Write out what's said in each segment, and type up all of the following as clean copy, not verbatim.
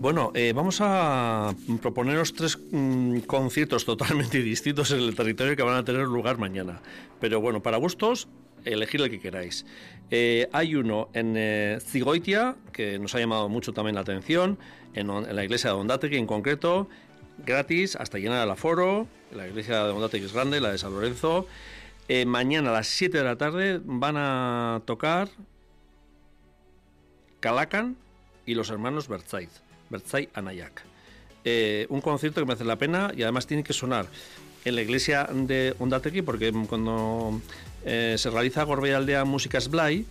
Bueno, vamos a proponeros tres conciertos totalmente distintos en el territorio que van a tener lugar mañana. Pero bueno, para gustos, elegir el que queráis. Hay uno en Zigoitia, que nos ha llamado mucho también la atención, en la iglesia de Ondategui en concreto, gratis, hasta llenar el aforo. La iglesia de Ondategui es grande, la de San Lorenzo. Mañana a las 7 de la tarde van a tocar Calacan y los hermanos Bertzai Anayak. Un concierto que merece la pena y además tiene que sonar en la iglesia de Ondategui, porque cuando se realiza Gorbeialdea Músicas Blai,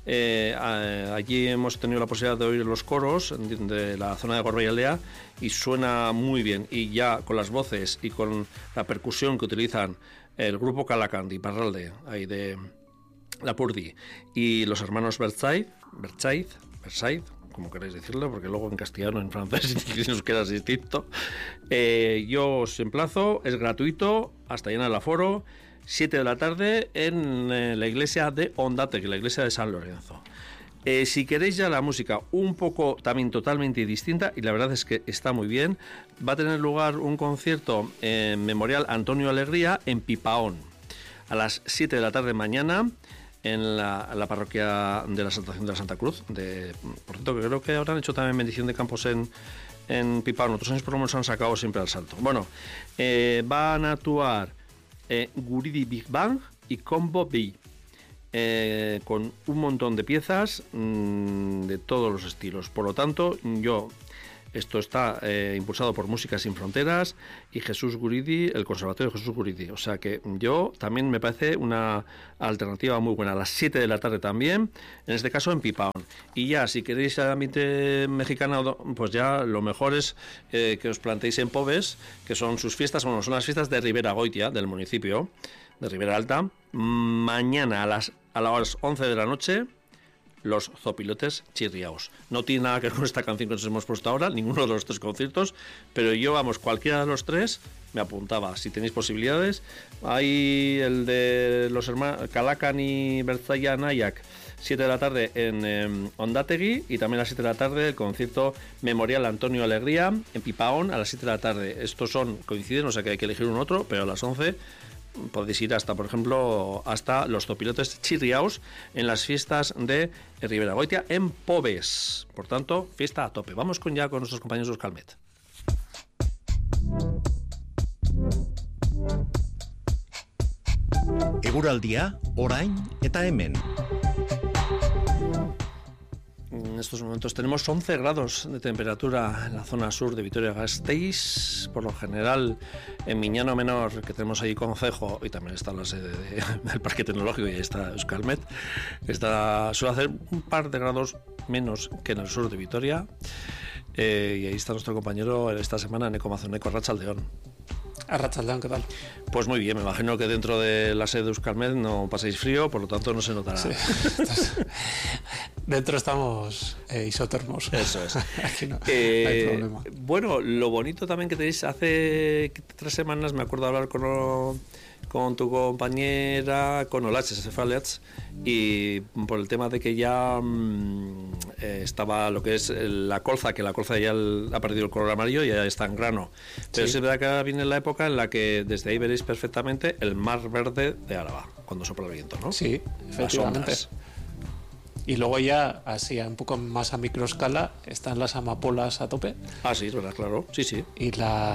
allí hemos tenido la posibilidad de oír los coros de la zona de Gorbeialdea y suena muy bien, y ya con las voces y con la percusión que utilizan el grupo Calacan de Iparralde, ahí de Lapurdi, y los hermanos Bertzai, como queréis decirlo, porque luego en castellano, en francés y nos queda distinto. Yo os emplazo, es gratuito, hasta llenar el aforo, 7 de la tarde en la iglesia de Ondategui, la iglesia de San Lorenzo. Si queréis ya la música un poco también totalmente distinta, y la verdad es que está muy bien, va a tener lugar un concierto en Memorial Antonio Alegría en Pipaón, a las 7 de la tarde mañana, en la parroquia de la Saltación de la Santa Cruz. Por cierto, que creo que ahora han hecho también bendición de campos en Pipaón. Otros años por lo menos han sacado siempre al salto. Bueno, van a actuar Guridi Big Bang y Combo B, con un montón de piezas de todos los estilos. Por lo tanto, esto está impulsado por Música Sin Fronteras y Jesús Guridi, el Conservatorio Jesús Guridi. O sea que también me parece una alternativa muy buena. A las 7 de la tarde también, en este caso en Pipaón. Y ya, si queréis el ambiente mexicano, pues ya lo mejor es que os planteéis en Pobes, que son sus fiestas, bueno, son las fiestas de Ribera Goitia, del municipio de Ribera Alta. Mañana a las 11 de la noche, los Zopilotes Chirriaos. No tiene nada que ver con esta canción que nos hemos puesto ahora, ninguno de los tres conciertos, pero cualquiera de los tres me apuntaba. Si tenéis posibilidades, hay el de los hermanos Calacan y Bertzai Anayak, 7 de la tarde en Ondategui, y también a las 7 de la tarde el concierto Memorial Antonio Alegría en Pipaón a las 7 de la tarde. Estos coinciden, o sea que hay que elegir un otro, pero a las 11 podéis ir hasta, por ejemplo, hasta los Zopilotes Chirriaos en las fiestas de Ribera Goitia en Pobes. Por tanto, fiesta a tope. Vamos con nuestros compañeros de Euskalmet. Eguraldia, orain eta hemen. En estos momentos tenemos 11 grados de temperatura en la zona sur de Vitoria-Gasteiz. Por lo general, en Miñano Menor, que tenemos ahí concejo, y también está la sede del Parque Tecnológico, y ahí está Euskalmet, suele hacer un par de grados menos que en el sur de Vitoria. Y ahí está nuestro compañero esta semana, Neko Mazoneco, Arratsaldeon. Arratsaldeon, ¿qué tal? Pues muy bien, me imagino que dentro de la sede de Euskalmet no pasáis frío, por lo tanto no se notará. Sí. Dentro estamos isotermos. Eso es. Aquí no hay problema. Bueno, lo bonito también que tenéis, hace 3 semanas me acuerdo de hablar con tu compañera, con Olache Sefalets, y por el tema de que ya estaba lo que es la colza, que la colza ya ha perdido el color amarillo y ya está en grano. Pero sí es verdad que ahora viene la época en la que desde ahí veréis perfectamente el mar verde de Álava, cuando sopla el viento, ¿no? Sí, efectivamente. Y luego ya, así un poco más a microescala, están las amapolas a tope. Ah, sí, es verdad, claro. Sí, sí. Y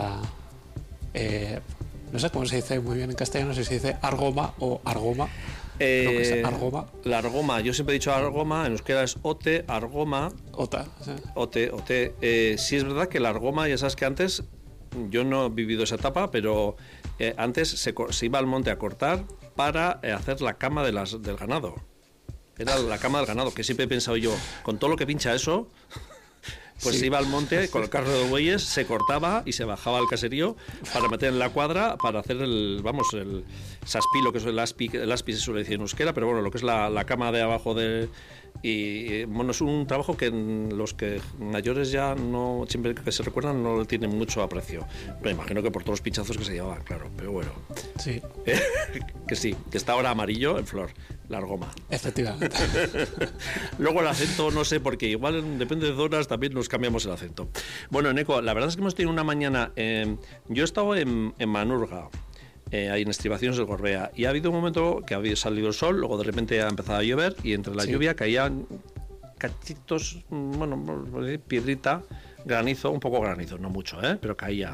no sé cómo se dice muy bien en castellano, si se dice argoma o argoma. Creo que es argoma. La argoma, yo siempre he dicho argoma, en euskera es ote, argoma. Ota. ¿Sí? Ote. Sí es verdad que la argoma, ya sabes que antes, yo no he vivido esa etapa, pero antes se iba al monte a cortar para hacer la cama del ganado. Era la cama del ganado, que siempre he pensado yo, con todo lo que pincha eso, pues se iba al monte con el carro de bueyes, se cortaba y se bajaba al caserío para meter en la cuadra, para hacer el saspí, que es el aspi se suele decir en euskera, pero bueno, lo que es la cama de abajo y bueno, es un trabajo que los que mayores ya no, siempre que se recuerdan, no le tienen mucho aprecio. Me imagino que por todos los pinchazos que se llevaban, claro, pero bueno. Sí. Que sí, que está ahora amarillo en flor. la argoma. Efectivamente. Luego el acento, no sé, porque igual depende de zonas, también nos cambiamos el acento. Bueno, Eneco, la verdad es que hemos tenido una mañana... yo he estado en Manurga, ahí en Estribaciones del Gorbea, y ha habido un momento que había salido el sol, luego de repente ha empezado a llover, y entre la lluvia caían cachitos, bueno, piedrita, granizo, un poco granizo, no mucho, pero caía.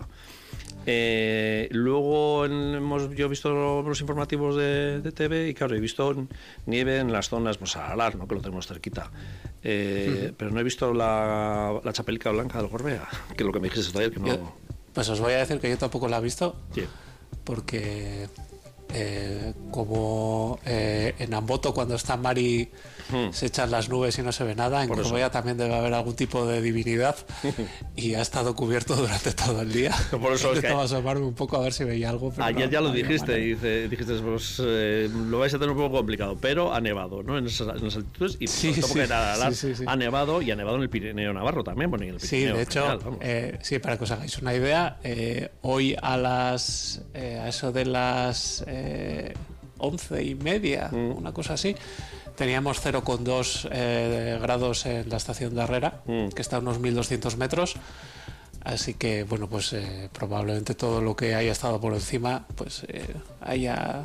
Luego yo he visto los informativos de TV y claro, he visto nieve en las zonas, pues Aralar, ¿no? Que lo tenemos cerquita, pero no he visto la chapelica blanca del Gorbea, que es lo que me dijiste ayer que no... Pues os voy a decir que yo tampoco la he visto, sí. Porque como en Amboto cuando está Mari se echan las nubes y no se ve nada, en Gorbea también debe haber algún tipo de divinidad y ha estado cubierto durante todo el día. Por eso intentaba asomarme un poco a ver si veía algo, pero ayer ya lo dijiste, dijiste pues, lo vais a tener un poco complicado, pero ha nevado, ¿no? En esas altitudes y ha nevado, y ha nevado en el Pirineo Navarro también, bueno, y en el Pirineo, de hecho, genial, para que os hagáis una idea, hoy a eso de las 11:30, una cosa así, teníamos 0,2 grados en la estación de Herrera, que está a unos 1200 metros. Así que, bueno, pues probablemente todo lo que haya estado por encima, pues haya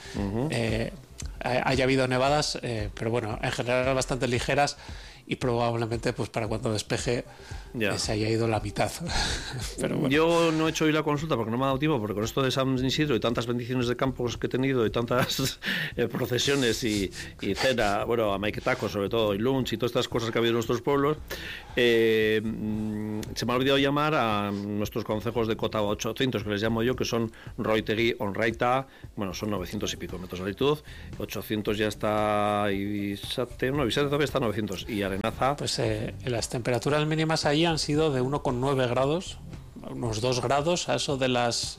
habido nevadas, pero bueno, en general bastante ligeras y probablemente, pues para cuando despeje se haya ido la mitad. Pero bueno. Yo no he hecho hoy la consulta porque no me ha dado tiempo, porque con esto de San Isidro y tantas bendiciones de campos que he tenido y tantas procesiones y cena, bueno, a Maiketaco sobre todo, y lunch y todas estas cosas que ha habido en nuestros pueblos, se me ha olvidado llamar a nuestros concejos de cota 800, que les llamo yo, que son Roitegui, Onraita, bueno, son 900 y pico metros de altitud, 800 ya está Ibizate todavía está 900, y Arenaza... Pues las temperaturas mínimas ahí han sido de 1,9 grados, unos 2 grados, a eso de las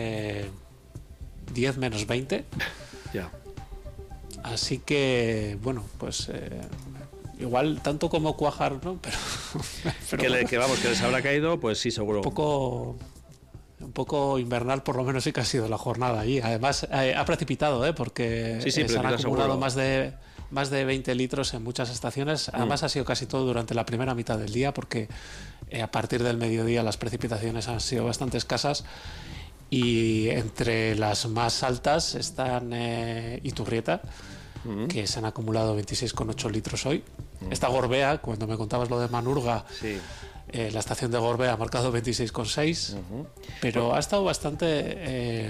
10 menos 20. Ya. Así que, bueno, pues igual tanto como cuajar, ¿no? Pero que les habrá caído, pues sí, seguro. Un poco invernal, por lo menos sí que ha sido la jornada allí. Además, ha precipitado, porque se han acumulado más de 20 litros en muchas estaciones. Además ha sido casi todo durante la primera mitad del día, porque a partir del mediodía las precipitaciones han sido bastante escasas, y entre las más altas están Iturrieta, que se han acumulado 26,8 litros hoy. Está Gorbea, cuando me contabas lo de Manurga, la estación de Gorbea ha marcado 26,6, pero ha estado bastante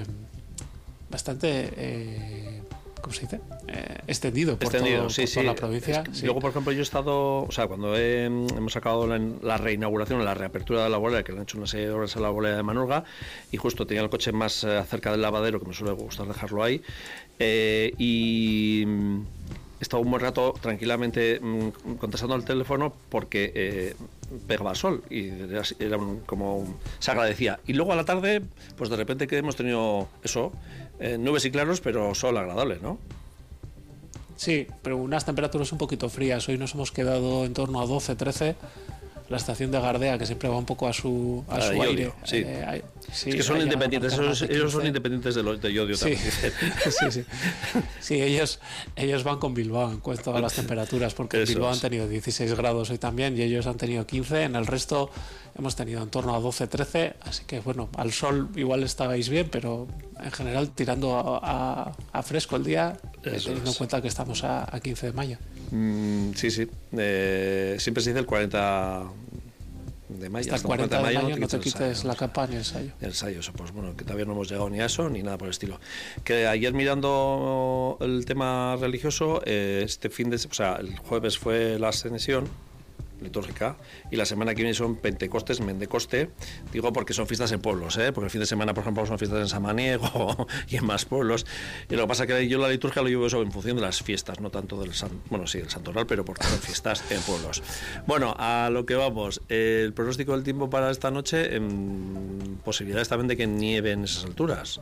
¿cómo se dice? Extendido por toda la provincia. Luego, por ejemplo, yo he estado, o sea, cuando hemos sacado la reinauguración, la reapertura de la bolera, que le han hecho una serie de horas a la bolera de Manurga, y justo tenía el coche más cerca del lavadero, que me suele gustar dejarlo ahí, y he estado un buen rato tranquilamente contestando al teléfono porque pegaba el sol y era como se agradecía. Y luego a la tarde, pues de repente que hemos tenido eso, nubes y claros, pero sol agradable, ¿no? Sí, pero unas temperaturas un poquito frías. Hoy nos hemos quedado en torno a 12, 13. La estación de Gardea, que siempre va un poco a su aire. Sí. Es que son independientes, ellos son independientes de Llodio también. Sí, ellos van con Bilbao en cuanto a las temperaturas, porque en Bilbao han tenido 16 grados hoy también y ellos han tenido 15. En el resto hemos tenido en torno a 12, 13. Así que bueno, al sol igual estabais bien, pero en general tirando a fresco el día, teniendo en cuenta que estamos a 15 de mayo. Sí. Siempre se dice el 40 de mayo. Hasta el 40 de mayo no te quites la capa ni el ensayo. El ensayo, pues bueno, que todavía no hemos llegado ni a eso ni nada por el estilo. Que ayer mirando el tema religioso, el jueves fue la ascensión litúrgica y la semana que viene son Pentecostes, Mendecoste, digo porque son fiestas en pueblos, porque el fin de semana, por ejemplo, son fiestas en Samaniego y en más pueblos, y lo que pasa es que yo la liturgia lo llevo eso en función de las fiestas, no tanto del santoral, pero porque son fiestas en pueblos. Bueno, a lo que vamos, el pronóstico del tiempo para esta noche, posibilidades también de que nieve en esas alturas.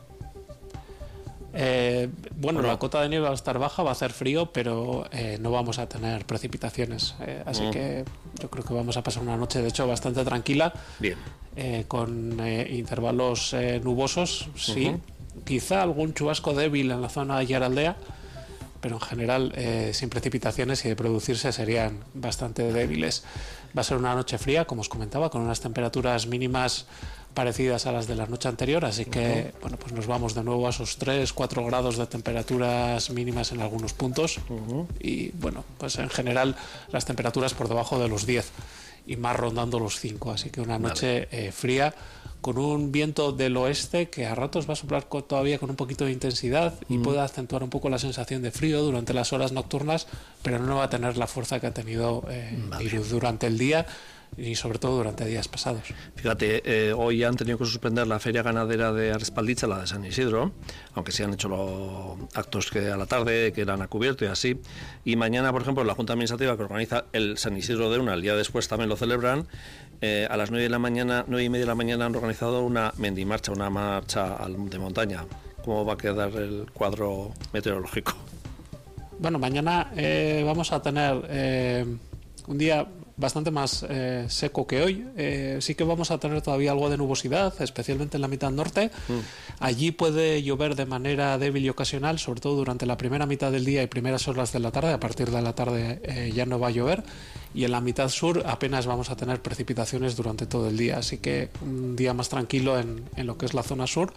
La cota de nieve va a estar baja, va a hacer frío, pero no vamos a tener precipitaciones, así que yo creo que vamos a pasar una noche de hecho bastante tranquila. Bien. Con intervalos nubosos, sí, quizá algún chubasco débil en la zona de Yaraldea, pero en general sin precipitaciones y de producirse serían bastante débiles. Va a ser una noche fría, como os comentaba, con unas temperaturas mínimas parecidas a las de la noche anterior, así que bueno, pues nos vamos de nuevo a esos 3-4 grados de temperaturas mínimas en algunos puntos y bueno, pues en general las temperaturas por debajo de los 10 y más rondando los 5, así que una noche fría con un viento del oeste que a ratos va a soplar todavía con un poquito de intensidad y puede acentuar un poco la sensación de frío durante las horas nocturnas, pero no va a tener la fuerza que ha tenido durante el día y sobre todo durante días pasados. Fíjate, hoy han tenido que suspender la feria ganadera de Arespalditza, la de San Isidro, aunque se han hecho los actos que a la tarde, que eran a cubierto y así. Y mañana, por ejemplo, la Junta Administrativa que organiza el San Isidro de Una, el día después también lo celebran. A las 9:30 de la mañana han organizado una mendimarcha, una marcha de montaña. ¿Cómo va a quedar el cuadro meteorológico? Bueno, mañana vamos a tener un día bastante más seco que hoy. Sí que vamos a tener todavía algo de nubosidad, especialmente en la mitad norte. Allí puede llover de manera débil y ocasional, sobre todo durante la primera mitad del día y primeras horas de la tarde. A partir de la tarde ya no va a llover. Y en la mitad sur apenas vamos a tener precipitaciones durante todo el día. Así que un día más tranquilo en lo que es la zona sur,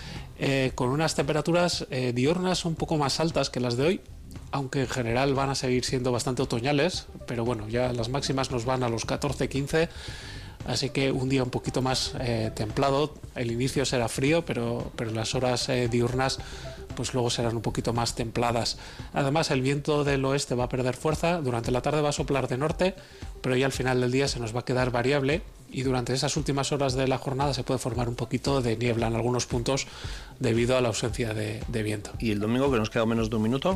con unas temperaturas diurnas un poco más altas que las de hoy, aunque en general van a seguir siendo bastante otoñales, pero bueno, ya las máximas nos van a los 14-15, así que un día un poquito más templado. El inicio será frío, pero las horas diurnas pues luego serán un poquito más templadas. Además, el viento del oeste va a perder fuerza, durante la tarde va a soplar de norte, pero ya al final del día se nos va a quedar variable y durante esas últimas horas de la jornada se puede formar un poquito de niebla en algunos puntos debido a la ausencia de viento. ¿Y el domingo, que nos queda menos de un minuto?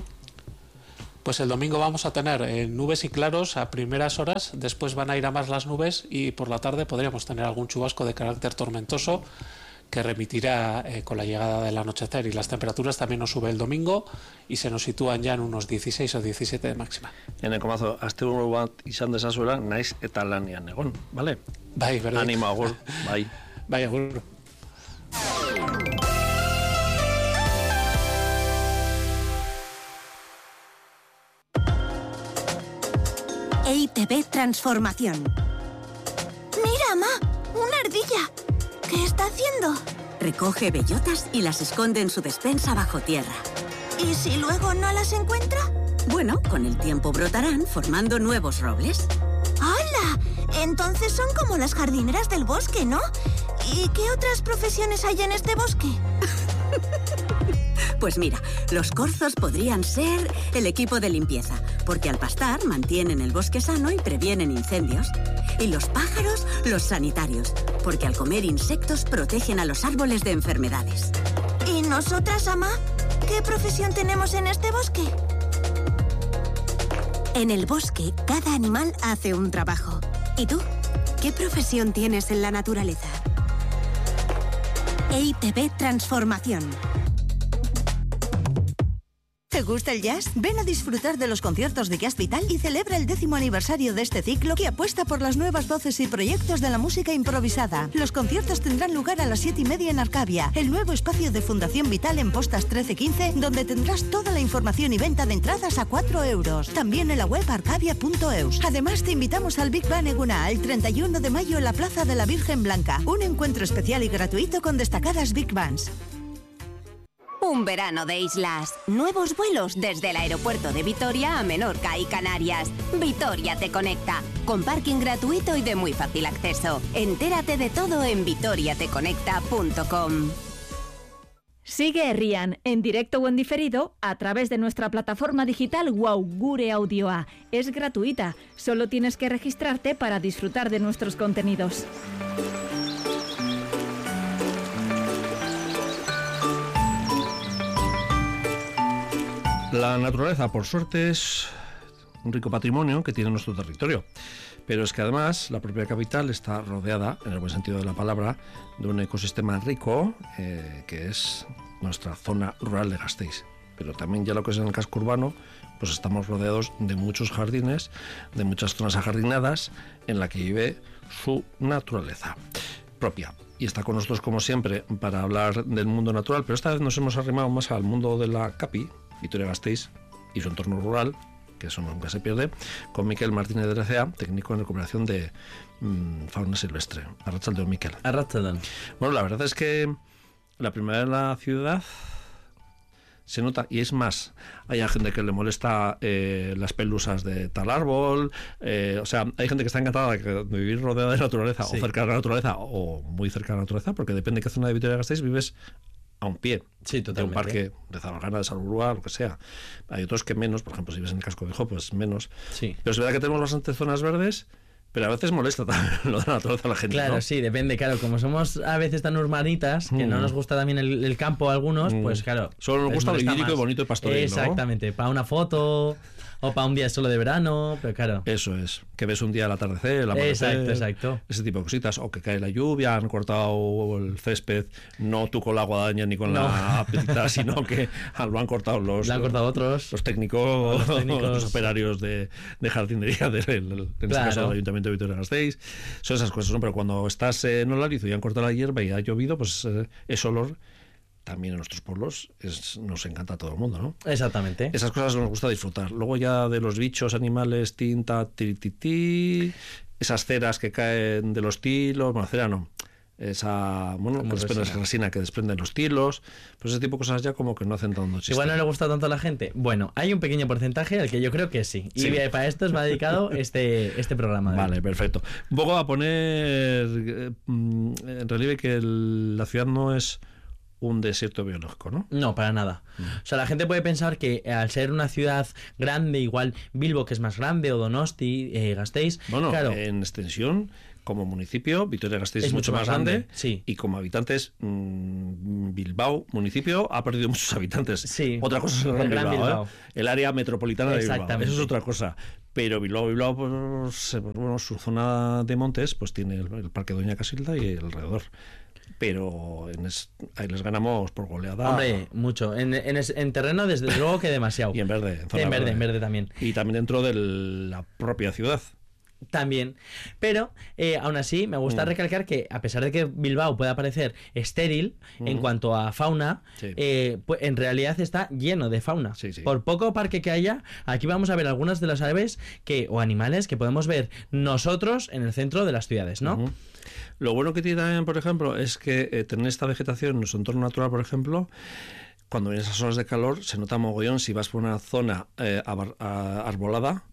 Pues el domingo vamos a tener nubes y claros a primeras horas, después van a ir a más las nubes y por la tarde podríamos tener algún chubasco de carácter tormentoso que remitirá con la llegada del anochecer, y las temperaturas también nos sube el domingo y se nos sitúan ya en unos 16 o 17 de máxima. Enekomazo, asteburu bat izan dezazuela, naiz eta lanean egon, ¿vale? Bai, berdin. Animo, agur, bai. Bai, agur. EITB Transformación. Mira, Ma, una ardilla. ¿Qué está haciendo? Recoge bellotas y las esconde en su despensa bajo tierra. ¿Y si luego no las encuentra? Bueno, con el tiempo brotarán formando nuevos robles. ¡Hala! Entonces son como las jardineras del bosque, ¿no? ¿Y qué otras profesiones hay en este bosque? Pues mira, los corzos podrían ser el equipo de limpieza, porque al pastar mantienen el bosque sano y previenen incendios. Y los pájaros, los sanitarios, porque al comer insectos protegen a los árboles de enfermedades. ¿Y nosotras, Ama? ¿Qué profesión tenemos en este bosque? En el bosque, cada animal hace un trabajo. ¿Y tú? ¿Qué profesión tienes en la naturaleza? EITB Transformación. ¿Te gusta el jazz? Ven a disfrutar de los conciertos de Jazz Vital y celebra el 10º aniversario de este ciclo que apuesta por las nuevas voces y proyectos de la música improvisada. Los conciertos tendrán lugar a las 7:30 en Arcavia, el nuevo espacio de Fundación Vital en Postas 1315, donde tendrás toda la información y venta de entradas a 4 euros. También en la web arcavia.eus. Además, te invitamos al Big Bang Eguna el 31 de mayo en la Plaza de la Virgen Blanca. Un encuentro especial y gratuito con destacadas Big Bands. Un verano de islas. Nuevos vuelos desde el aeropuerto de Vitoria a Menorca y Canarias. Vitoria te conecta. Con parking gratuito y de muy fácil acceso. Entérate de todo en vitoriateconecta.com. Sigue Herrian, en directo o en diferido, a través de nuestra plataforma digital Wow Gure Audioa. Es gratuita, solo tienes que registrarte para disfrutar de nuestros contenidos. La naturaleza, por suerte, es un rico patrimonio que tiene nuestro territorio. Pero es que además la propia capital está rodeada, en el buen sentido de la palabra, de un ecosistema rico, que es nuestra zona rural de Gasteiz. Pero también ya lo que es en el casco urbano, pues estamos rodeados de muchos jardines, de muchas zonas ajardinadas, en la que vive su naturaleza propia. Y está con nosotros, como siempre, para hablar del mundo natural, pero esta vez nos hemos arrimado más al mundo de la CAPI, Vitoria-Gasteiz, y su entorno rural, que eso nunca se pierde, con Miquel Martínez de RCA, técnico en recuperación de fauna silvestre. Arratsaldeon, Miquel. Arratsaldeon. Bueno, la verdad es que la primavera en la ciudad se nota, y es más, hay gente que le molesta las pelusas de tal árbol, o sea, hay gente que está encantada de vivir rodeada de naturaleza, o cerca de la naturaleza, o muy cerca de la naturaleza, porque depende de qué zona de Vitoria-Gasteiz vives a un pie, de un parque de Zabalgana, de Salburua, lo que sea. Hay otros que menos, por ejemplo, si vives en el Casco Viejo, pues menos. Sí. Pero es verdad que tenemos bastantes zonas verdes, pero a veces molesta también lo de la naturaleza a la gente. Claro, ¿no? sí, depende. Claro, como somos a veces tan urbanitas, que no nos gusta también el campo a algunos, pues claro. Solo nos gusta lo idílico y bonito y pastoril, exactamente, ¿no? Para una foto o para un día solo de verano, pero claro. Eso es, que ves un día al atardecer, el amanecer, exacto. Ese tipo de cositas, o que cae la lluvia, han cortado el césped, no tú con la guadaña ni con la petita, sino que lo han cortado los técnicos, los operarios de jardinería en este caso del Ayuntamiento de Vitoria-Gasteiz. Son esas cosas, ¿no? Pero cuando estás en Olarizo y han cortado la hierba y ha llovido, pues ese olor también en nuestros pueblos nos encanta a todo el mundo, ¿no? Exactamente. Esas cosas nos gusta disfrutar. Luego ya de los bichos, animales, tinta, tiritití, esas ceras que caen de los tilos, bueno, cera no, esa, bueno, que desprende esa resina que desprenden los tilos, pues ese tipo de cosas ya como que no hacen tanto chiste. Igual no le gusta tanto a la gente. Bueno, hay un pequeño porcentaje al que yo creo que sí. Y para esto os va dedicado este programa. Vale, perfecto. Un poco a poner en relieve que la ciudad no es un desierto biológico, ¿no? No, para nada. O sea, la gente puede pensar que al ser una ciudad grande, igual Bilbo, que es más grande, o Donosti, Gasteiz... Bueno, claro, en extensión, como municipio, Vitoria-Gasteiz es mucho más grande, sí. Y como habitantes, Bilbao, municipio, ha perdido muchos habitantes. Sí. Otra cosa es el Gran Bilbao. El área metropolitana de Bilbao. Eso es otra cosa. Pero Bilbao, pues, bueno, su zona de montes, pues tiene el Parque Doña Casilda y el alrededor. Pero ahí les ganamos por goleada. Hombre, mucho. En terreno, desde luego que demasiado. Y en verde. En verde también. Y también dentro de la propia ciudad. También, pero aún así me gusta recalcar que a pesar de que Bilbao pueda parecer estéril en cuanto a fauna, pues en realidad está lleno de fauna. Por poco parque que haya, aquí vamos a ver algunas de las aves o animales que podemos ver nosotros en el centro de las ciudades, ¿no? Lo bueno que tiene también, por ejemplo, es que tener esta vegetación en nuestro entorno natural, por ejemplo, cuando vienen esas horas de calor, se nota mogollón si vas por una zona arbolada.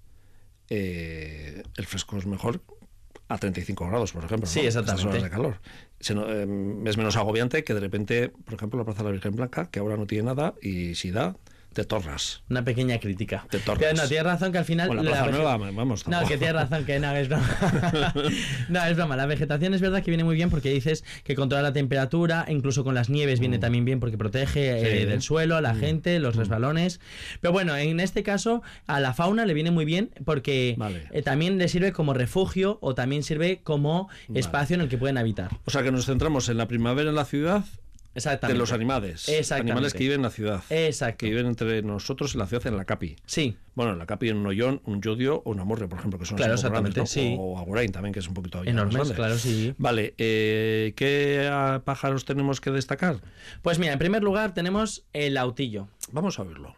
El fresco es mejor a 35 grados, por ejemplo. Sí, ¿no? exactamente. Estas horas de calor. Es menos agobiante que de repente, por ejemplo, la Plaza de la Virgen Blanca, que ahora no tiene nada, y si da, te torras. Una pequeña crítica. Te torras. No, tienes razón que al final... Bueno, la Plaza Nueva, vamos. No, que tienes razón, que no, es broma. No, es broma. La vegetación es verdad que viene muy bien porque dices que controla la temperatura, incluso con las nieves viene también bien porque protege del suelo a la gente, los resbalones. Pero bueno, en este caso a la fauna le viene muy bien porque también le sirve como refugio o también sirve como espacio en el que pueden habitar. O sea que nos centramos en la primavera en la ciudad. Exactamente. De los animales. Animales que viven en la ciudad. Exacto. Que viven entre nosotros en la ciudad, en la Capi. Sí. Bueno, en la Capi, en un Ollón, un Llodio o un Amorre, por ejemplo, que son claro, así exactamente, grandes, ¿no? sí. O Agurain también, que es un poquito enormes, claro, sí. Vale, ¿qué pájaros tenemos que destacar? Pues mira, en primer lugar tenemos el autillo. Vamos a oírlo.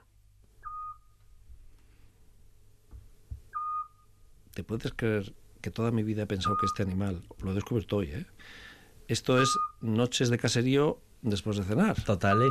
¿Te puedes creer que toda mi vida he pensado que este animal, lo he descubierto hoy, esto es noches de caserío después de cenar. Totales.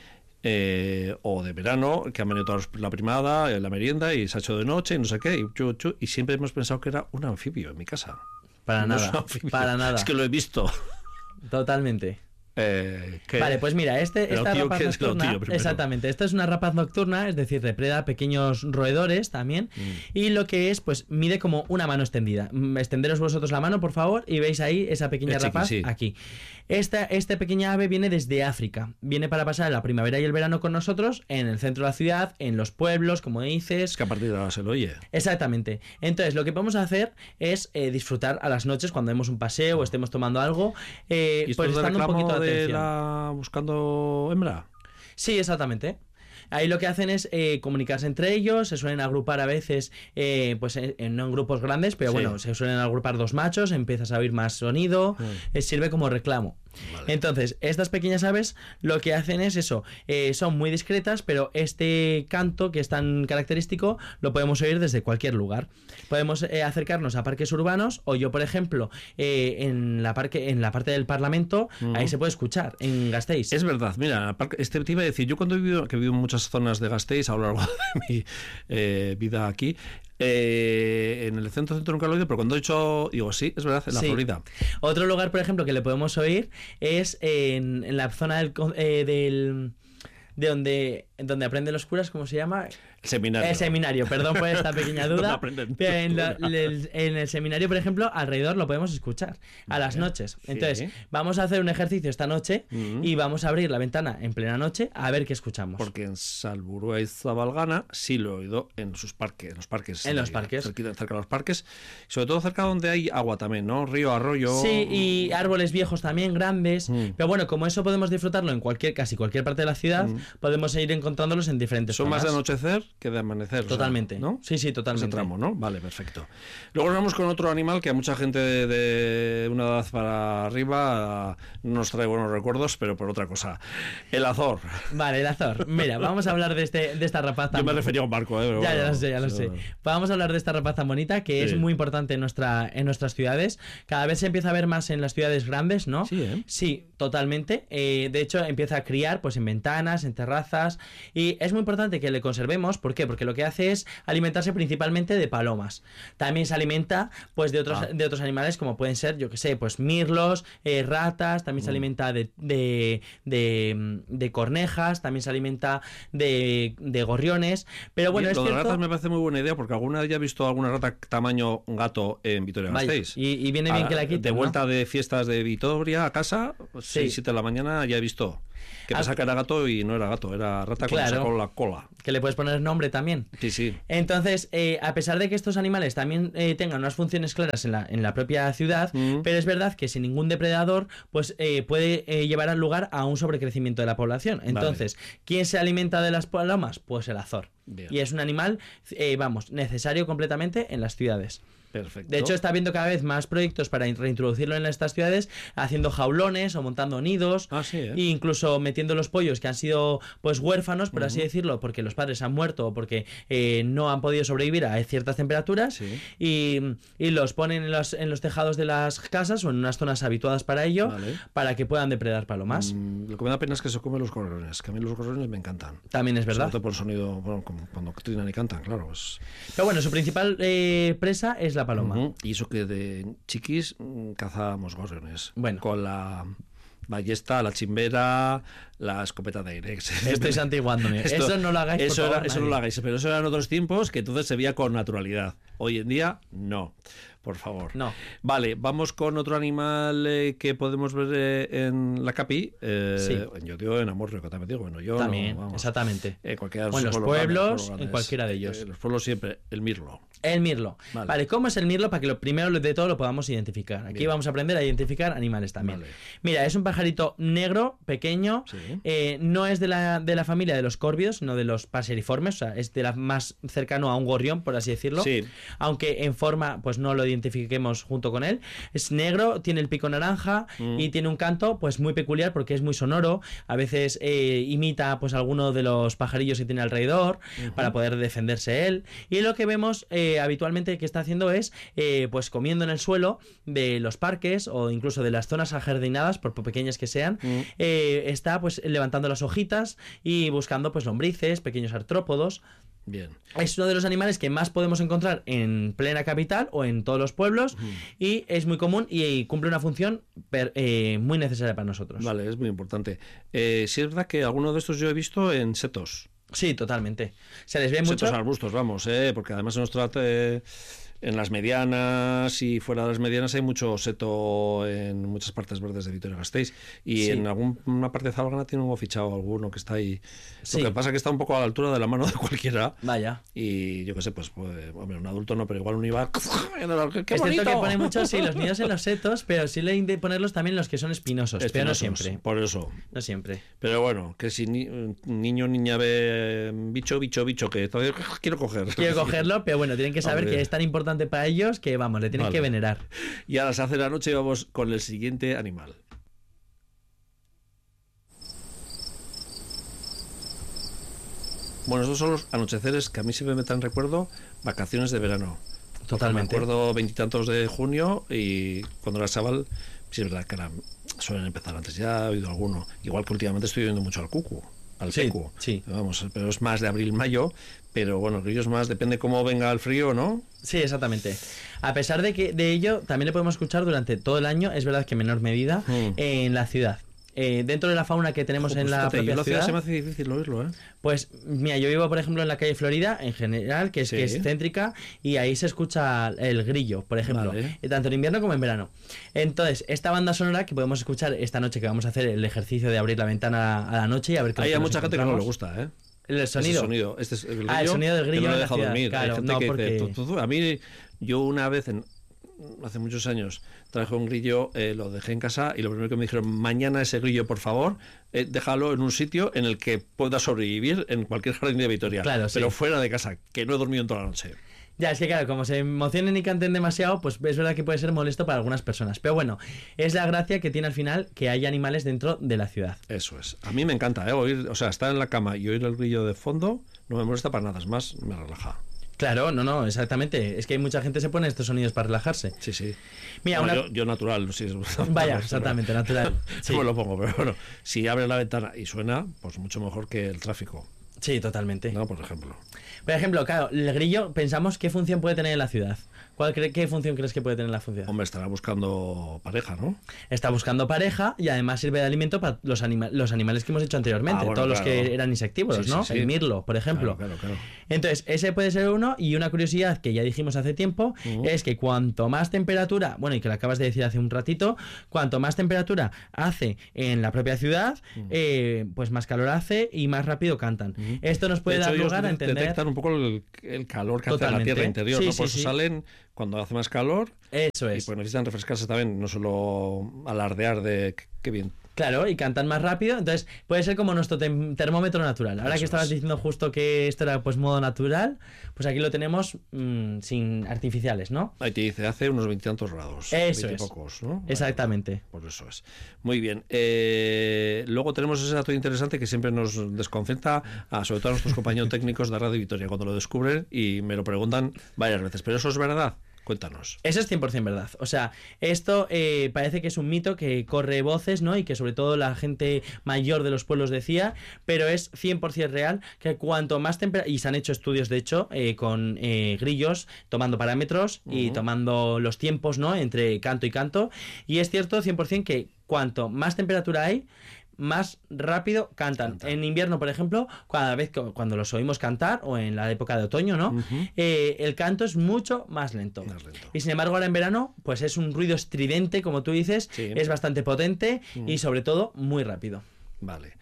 O de verano, que han venido toda la primada, la merienda, y se ha hecho de noche, y no sé qué, y siempre hemos pensado que era un anfibio en mi casa. Para nada. Es que lo he visto. Totalmente. Vale, pues mira, esta rapaz nocturna, exactamente, esta es una rapaz nocturna, es decir, depreda pequeños roedores también, y lo que es, pues mide como una mano extendida. Extenderos vosotros la mano, por favor, y veis ahí esa pequeña rapaz, aquí. Esta pequeña ave viene desde África, viene para pasar la primavera y el verano con nosotros en el centro de la ciudad, en los pueblos, como dices. Es que a partir de ahora se lo oye. Exactamente. Entonces, lo que podemos hacer es disfrutar a las noches cuando demos un paseo o estemos tomando algo, pues estando un poquito de buscando hembra. Sí, exactamente. Ahí lo que hacen es comunicarse entre ellos, se suelen agrupar a veces, pues no en grupos grandes, pero bueno, se suelen agrupar dos machos, empiezas a oír más sonido, sirve como reclamo. Vale. Entonces, estas pequeñas aves lo que hacen es eso, son muy discretas, pero este canto que es tan característico lo podemos oír desde cualquier lugar. Podemos acercarnos a parques urbanos, o yo, por ejemplo, en la parte del Parlamento, ahí se puede escuchar, en Gasteiz. Es verdad, mira, te iba a decir, yo cuando he vivido en muchas zonas de Gasteiz a lo largo de mi vida aquí, en el centro nunca lo he oído, pero cuando he dicho, digo, sí, es verdad, en la Florida. Otro lugar, por ejemplo, que le podemos oír es en la zona de donde aprenden los curas, ¿cómo se llama? El seminario, perdón por esta pequeña duda. Pero en el seminario, por ejemplo, alrededor lo podemos escuchar a las noches. Entonces, vamos a hacer un ejercicio esta noche y vamos a abrir la ventana en plena noche a ver qué escuchamos. Porque en Salburua y Zabalgana sí lo he oído en sus parques, en los parques. Cerca de los parques, sobre todo cerca donde hay agua también, ¿no? Río, arroyo. Sí, y árboles viejos también, grandes. Pero bueno, como eso podemos disfrutarlo en casi cualquier parte de la ciudad, podemos ir encontrándolos en diferentes zonas. Son más de anochecer que de amanecer. Totalmente. O sea, ¿no? Sí, totalmente. Ese tramo, ¿no? Vale, perfecto. Luego nos vamos con otro animal que a mucha gente de una edad para arriba no nos trae buenos recuerdos, pero por otra cosa. El azor. Vale, el azor. Mira, vamos a hablar de esta rapaz tan... Yo me refería a un barco, pero ya lo sé. Vamos a hablar de esta rapaz tan bonita que es muy importante en nuestras ciudades. Cada vez se empieza a ver más en las ciudades grandes, ¿no? Sí, Sí, totalmente. De hecho, empieza a criar pues en ventanas, en terrazas, y es muy importante que le conservemos. ¿Por qué? Porque lo que hace es alimentarse principalmente de palomas. También se alimenta pues de otros animales, como pueden ser, yo que sé, pues mirlos, ratas. También se alimenta de cornejas. También se alimenta de gorriones. Pero bueno, lo de las ratas me parece muy buena idea, porque alguna vez ya he visto alguna rata tamaño gato en Vitoria-Gasteiz. Y viene bien que la quiten, de vuelta, ¿no? De fiestas de Vitoria a casa, 6-7 de la mañana ya he visto. Que pasa que era gato y no era gato, era rata con sacó la cola. Que le puedes poner nombre también. Sí. Entonces, a pesar de que estos animales también tengan unas funciones claras en la propia ciudad, pero es verdad que sin ningún depredador, pues puede llevar al lugar a un sobrecrecimiento de la población. Entonces, ¿quién se alimenta de las palomas? Pues el azor. Bien. Y es un animal, necesario completamente en las ciudades. Perfecto. De hecho, está habiendo cada vez más proyectos para reintroducirlo en estas ciudades, haciendo jaulones o montando nidos, e incluso metiendo los pollos que han sido pues huérfanos, por así decirlo, porque los padres han muerto o porque no han podido sobrevivir a ciertas temperaturas, y los ponen en los tejados de las casas o en unas zonas habituadas para ello, para que puedan depredar palomas. Lo que me da pena es que se comen los gorriones, que a mí los gorriones me encantan. También es verdad. Sobre todo por el sonido, cuando trinan y cantan, claro. Pues... Pero bueno, su principal presa es la paloma. Y eso que de chiquis cazábamos gorriones. Bueno. Con la ballesta, la chimbera, la escopeta de aire. Estoy santiguándome. Eso no lo hagáis, eso no lo hagáis. Pero eso eran otros tiempos que entonces se veía con naturalidad. Hoy en día, no. Por favor. No. Vale, vamos con otro animal que podemos ver en la Capi. Yo digo en Amorrio, que también digo. Bueno, yo también, no, exactamente. En los pueblos, en cualquiera de ellos. En los pueblos siempre, el mirlo. El mirlo. Vale, ¿cómo es el mirlo? Para que lo primero de todo lo podamos identificar. Aquí vamos a aprender a identificar animales también. Vale. Mira, es un pajarito negro, pequeño. No es de la familia de los córvidos, sino de los paseriformes. O sea, es de la más cercano a un gorrión, por así decirlo. Sí. Aunque en forma, pues no lo identifiquemos junto con él. Es negro, tiene el pico naranja y tiene un canto pues muy peculiar porque es muy sonoro. A veces imita pues alguno de los pajarillos que tiene alrededor para poder defenderse él. Y lo que vemos habitualmente que está haciendo es pues comiendo en el suelo de los parques o incluso de las zonas ajardinadas, por pequeñas que sean, está pues levantando las hojitas y buscando pues lombrices, pequeños artrópodos. Bien. Es uno de los animales que más podemos encontrar en plena capital o en todos los pueblos y es muy común y cumple una función muy necesaria para nosotros. Vale, es muy importante. Sí es verdad que alguno de estos yo he visto en setos. Sí, totalmente. Se les ve mucho. Setos arbustos, vamos, porque además en nuestro en las medianas y fuera de las medianas hay mucho seto en muchas partes verdes de Vitoria-Gasteiz y en alguna parte de Zabalgana tiene un fichado alguno que está ahí. Lo que pasa es que está un poco a la altura de la mano de cualquiera. Vaya. Y yo qué sé, pues hombre, un adulto no, pero igual un iba. ¡Qué bonito! Es cierto que pone mucho, los nidos en los setos, pero sí le de ponerlos también los que son espinosos, pero no siempre. Por eso. No siempre. Pero bueno, que si niño niña ve bicho, que todavía quiero cogerlo, pero bueno, tienen que saber que es tan importante para ellos que, vamos, le tienen que venerar. Y ahora se hace la noche y vamos con el siguiente animal. Bueno, estos son los anocheceres que a mí siempre me traen recuerdo vacaciones de verano. Totalmente. Me acuerdo 20 y tantos de junio y cuando era chaval, sí es verdad que suelen empezar antes. Ya he oído alguno. Igual que últimamente estoy oyendo mucho al cucu, al pecu. Sí. Vamos, pero es más de abril, mayo. Pero bueno, el grillo es más, depende cómo venga el frío, ¿no? Sí, exactamente. A pesar de que de ello también le podemos escuchar durante todo el año, es verdad que en menor medida, en la ciudad. Dentro de la fauna que tenemos en la propia ciudad se me hace difícil oírlo, ¿eh? Pues mira, yo vivo por ejemplo en la calle Florida en general, que es céntrica, y ahí se escucha el grillo, por ejemplo, tanto en invierno como en verano. Entonces, esta banda sonora que podemos escuchar esta noche, que vamos a hacer el ejercicio de abrir la ventana a la noche y a ver qué hay mucha gente que no le gusta, ¿eh? El sonido. Este es el grillo, el sonido del grillo que no le deja dormir. Claro, hay gente que porque... dice, a mí, yo una vez hace muchos años traje un grillo, lo dejé en casa y lo primero que me dijeron, mañana ese grillo, por favor, déjalo en un sitio en el que pueda sobrevivir en cualquier jardín de Vitoria, claro, pero fuera de casa, que no he dormido en toda la noche. Ya, es que claro, como se emocionen y canten demasiado, pues es verdad que puede ser molesto para algunas personas. Pero bueno, es la gracia que tiene al final que haya animales dentro de la ciudad. Eso es. A mí me encanta, oír, o sea, estar en la cama y oír el grillo de fondo no me molesta para nada, es más, me relaja. Claro, no, exactamente. Es que hay mucha gente que se pone estos sonidos para relajarse. Sí. Mira, bueno, yo natural, sí. Vaya, exactamente, natural. Sí. Me lo pongo, pero bueno, si abre la ventana y suena, pues mucho mejor que el tráfico. Sí, totalmente. No, por ejemplo. Por ejemplo, claro, el grillo, pensamos qué función puede tener en la ciudad. ¿Qué función crees que puede tener en la ciudad? Hombre, estará buscando pareja, ¿no? Está buscando pareja y además sirve de alimento para los animales que hemos dicho anteriormente, bueno, todos los que eran insectívoros, ¿no? Sí. El mirlo, por ejemplo. Claro. Entonces, ese puede ser uno, y una curiosidad que ya dijimos hace tiempo es que cuanto más temperatura, bueno, y que lo acabas de decir hace un ratito, cuanto más temperatura hace en la propia ciudad, pues más calor hace y más rápido cantan. Esto nos puede dar lugar a entender... detectan un poco el calor que hace en la tierra interior, ¿no? Por eso salen cuando hace más calor. Eso es. Y pues necesitan refrescarse también, no solo alardear de qué bien. Claro, y cantan más rápido, entonces puede ser como nuestro termómetro natural. Ahora que estabas diciendo justo que esto era pues modo natural, pues aquí lo tenemos sin artificiales, ¿no? Ahí te dice, hace unos 20 y tantos grados. Eso 20 es. Pocos, ¿no? Exactamente. Pues eso es. Muy bien. Luego tenemos ese dato interesante que siempre nos desconcerta, sobre todo a nuestros compañeros técnicos de Radio Vitoria, cuando lo descubren y me lo preguntan varias veces. ¿Pero eso es verdad? Cuéntanos. Eso es 100% verdad. O sea, esto parece que es un mito que corre voces, ¿no? Y que sobre todo la gente mayor de los pueblos decía, pero es 100% real que cuanto más temperatura... Y se han hecho estudios, de hecho, con grillos, tomando parámetros y tomando los tiempos, ¿no? Entre canto y canto. Y es cierto 100% que cuanto más temperatura hay, más rápido cantan. En invierno, por ejemplo, cuando los oímos cantar, o en la época de otoño, ¿no? El canto es mucho más lento. Y sin embargo, ahora en verano, pues es un ruido estridente, como tú dices, es bastante potente y sobre todo muy rápido. Vale.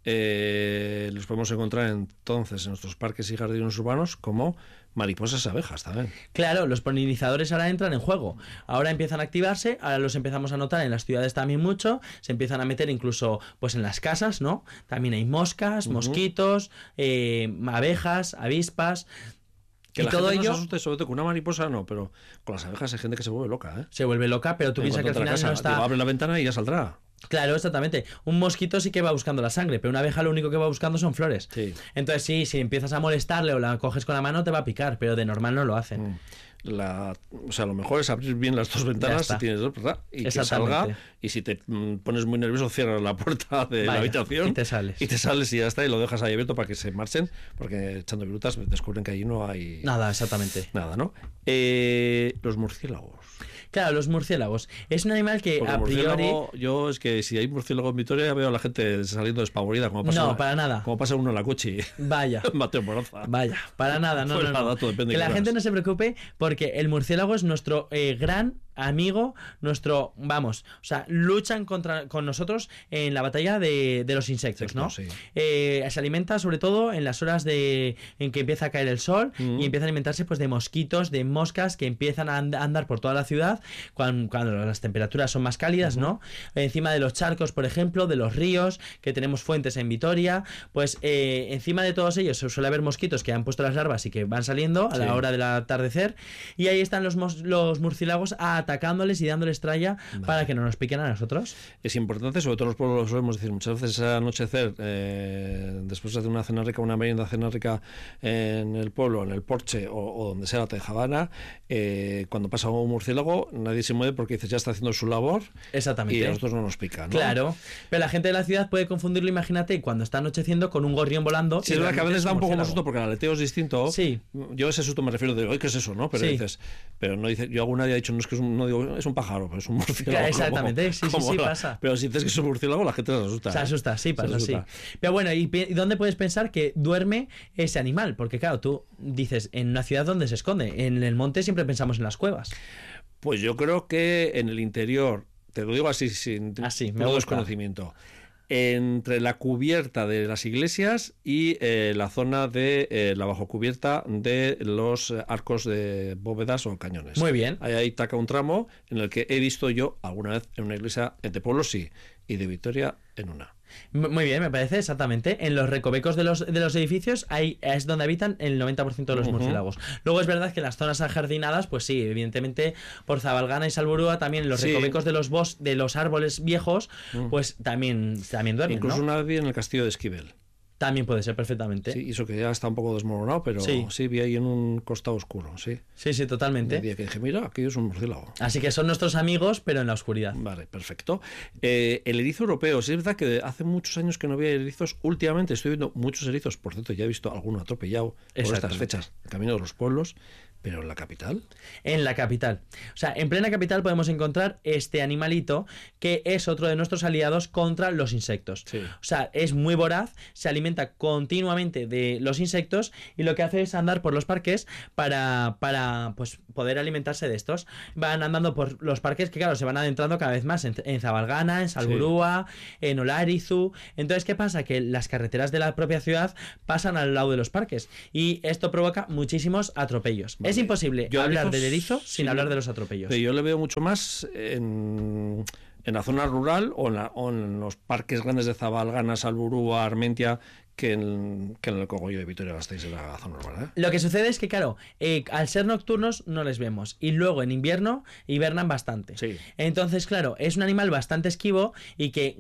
Los podemos encontrar entonces en nuestros parques y jardines urbanos como mariposas y abejas también. Claro, los polinizadores ahora entran en juego. Ahora empiezan a activarse, ahora los empezamos a notar en las ciudades también mucho, se empiezan a meter incluso pues en las casas, ¿no? También hay moscas, mosquitos, abejas, avispas. Que y la todo gente ello no se asuste, sobre todo con una mariposa no, pero con las abejas hay gente que se vuelve loca, ¿eh? Se vuelve loca, pero tú piensas que al final no está... abre la ventana y ya saldrá. Claro, exactamente. Un mosquito sí que va buscando la sangre, pero una abeja lo único que va buscando son flores. Sí. Entonces sí, si empiezas a molestarle o la coges con la mano te va a picar, pero de normal no lo hacen. O sea, lo mejor es abrir bien las dos ventanas si tienes dos, ¿verdad? Y que salga, y si te pones muy nervioso cierras la puerta de la habitación y te sales y ya está, y lo dejas ahí abierto para que se marchen, porque echando virutas descubren que ahí no hay nada, exactamente. Nada, ¿no? Los murciélagos. Claro, los murciélagos. Es un animal que porque a priori... Yo es que si hay murciélagos en Vitoria ya veo a la gente saliendo despavorida. Para nada. Como pasa uno en la Cuchi. Vaya. Mateo Moraza. Vaya, para nada. No. Que la gente no se preocupe porque el murciélago es nuestro gran amigo, luchan con nosotros en la batalla de los insectos, ¿no? Sí. Se alimenta sobre todo en las horas en que empieza a caer el sol y empieza a alimentarse pues de mosquitos, de moscas que empiezan a andar por toda la ciudad cuando las temperaturas son más cálidas, ¿no? Encima de los charcos, por ejemplo, de los ríos, que tenemos fuentes en Vitoria, pues encima de todos ellos suele haber mosquitos que han puesto las larvas y que van saliendo a la hora del atardecer, y ahí están los murciélagos a atacándoles y dándoles tralla para que no nos piquen a nosotros. Es importante, sobre todo los pueblos lo solemos decir muchas veces, anochecer, después de hacer una cena rica, una merienda, cena rica en el pueblo, en el porche o donde sea la tejabana, cuando pasa un murciélago, nadie se mueve porque dices, ya está haciendo su labor. Exactamente. Y a nosotros no nos pica, ¿no? Claro, pero la gente de la ciudad puede confundirlo, imagínate, cuando está anocheciendo con un gorrión volando. Sí, es verdad que a veces da un poco más susto porque el aleteo es distinto. Sí. Yo ese susto me refiero de, oye, ¿qué es eso? ¿No? Pero dices, pero no dices, yo alguna vez he dicho, no es que no digo, es un pájaro, pero es un murciélago. Exactamente, sí, pasa. Pero si dices que es un murciélago, la gente se asusta. Se asusta, sí, pasa, sí. Pero bueno, ¿y dónde puedes pensar que duerme ese animal? Porque claro, tú dices, en una ciudad donde se esconde, en el monte siempre pensamos en las cuevas. Pues yo creo que en el interior, te lo digo así, sin todo desconocimiento, entre la cubierta de las iglesias y la zona de la bajocubierta de los arcos de bóvedas o cañones. Muy bien. Ahí taca un tramo en el que he visto yo alguna vez en una iglesia de pueblo, sí, y de Vitoria en una. Muy bien, me parece exactamente. En los recovecos de los edificios ahí es donde habitan el 90% de los murciélagos. Luego es verdad que en las zonas ajardinadas, pues sí, evidentemente por Zabalgana y Salburúa también en los recovecos de los árboles viejos, pues también duermen, incluso ¿no? Una vez en el castillo de Esquivel. También puede ser perfectamente. Sí, eso que ya está un poco desmoronado, pero sí vi ahí en un costado oscuro, sí. Sí, totalmente. Un día que dije, mira, aquí es un murciélago. Así que son nuestros amigos, pero en la oscuridad. Vale, perfecto. El erizo europeo, sí es verdad que hace muchos años que no había erizos. Últimamente estoy viendo muchos erizos, por cierto, ya he visto alguno atropellado por estas fechas, en camino de los pueblos. ¿Pero en la capital? En la capital. O sea, en plena capital podemos encontrar este animalito que es otro de nuestros aliados contra los insectos. Sí. O sea, es muy voraz, se alimenta continuamente de los insectos y lo que hace es andar por los parques para pues, poder alimentarse de estos. Van andando por los parques que, claro, se van adentrando cada vez más en Zabalgana, en Salburúa, en Olarizu. Entonces, ¿qué pasa? Que las carreteras de la propia ciudad pasan al lado de los parques y esto provoca muchísimos atropellos. Vale. Es imposible hablar del erizo sin hablar de los atropellos. Pero yo le veo mucho más en la zona rural o en los parques grandes de Zabalgana, Salburúa, Armentia, que en el cogollo de Vitoria-Gasteiz, en la zona urbana. Lo que sucede es que, claro, al ser nocturnos no les vemos y luego en invierno hibernan bastante. Sí. Entonces, claro, es un animal bastante esquivo y que,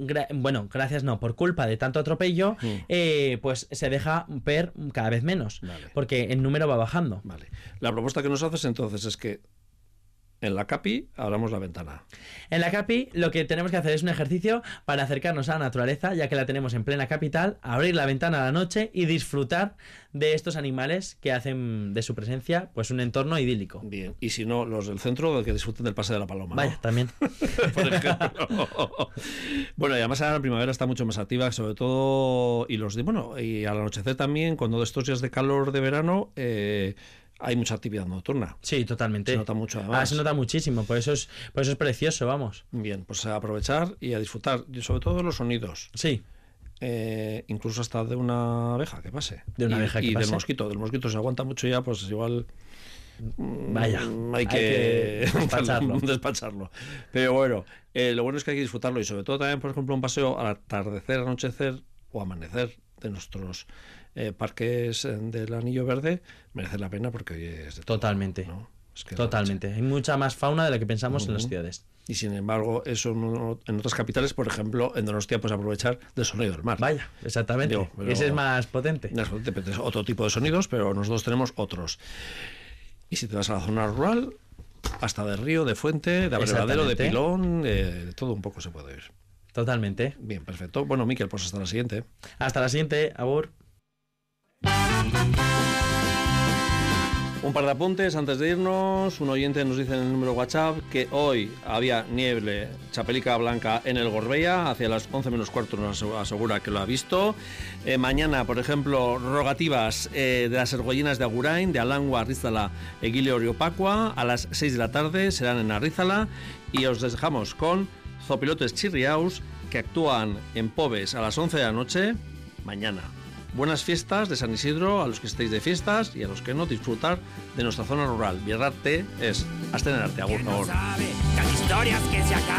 por culpa de tanto atropello, pues se deja ver cada vez menos, porque el número va bajando. Vale. La propuesta que nos haces entonces es que en la CAPI abramos la ventana. En la CAPI lo que tenemos que hacer es un ejercicio para acercarnos a la naturaleza, ya que la tenemos en plena capital, abrir la ventana a la noche y disfrutar de estos animales que hacen de su presencia pues un entorno idílico. Bien, y si no, los del centro que disfruten del paseo de la paloma, ¿no? Vaya, también. Por ejemplo. Bueno, y además ahora la primavera está mucho más activa, sobre todo, y al anochecer también, cuando de estos días de calor de verano, hay mucha actividad nocturna. Sí, totalmente. Se nota mucho, además. Se nota muchísimo, por eso es precioso, vamos. Bien, pues a aprovechar y a disfrutar, sobre todo de los sonidos. Sí. Incluso hasta de una abeja que pase. De una abeja que pase. Y del mosquito se aguanta mucho ya, pues igual... Vaya, hay que despacharlo. Pero bueno, lo bueno es que hay que disfrutarlo y sobre todo también, por ejemplo, un paseo al atardecer, anochecer o amanecer de nuestros parques del Anillo Verde merece la pena porque hoy es de todo, totalmente, ¿no? Es que totalmente. Hay mucha más fauna de la que pensamos en las ciudades. Y sin embargo, eso en otras capitales, por ejemplo, en Donostia, pues aprovechar del sonido del mar. Vaya, exactamente. Ese es más potente. Es otro tipo de sonidos, pero nosotros tenemos otros. Y si te vas a la zona rural, hasta de río, de fuente, de abrevadero, de pilón, de todo un poco se puede oír. Totalmente. Bien, perfecto. Bueno, Miquel, pues hasta la siguiente. Hasta la siguiente, agur. Un par de apuntes antes de irnos. Un oyente nos dice en el número WhatsApp que hoy había nieve, chapelica blanca en el Gorbea, hacia las 11 menos cuarto nos asegura que lo ha visto. Mañana, por ejemplo, rogativas de las Ergollinas de Agurain, de Alangua, Arrizala, Egile Oriopacua, a las 6 de la tarde serán en Arrizala. Y os dejamos con Zopilotes Chirriaus, que actúan en Pobes a las 11 de la noche mañana. Buenas fiestas de San Isidro a los que estéis de fiestas y a los que no, disfrutar de nuestra zona rural. Bierrarte es Astenarte, agur, agur.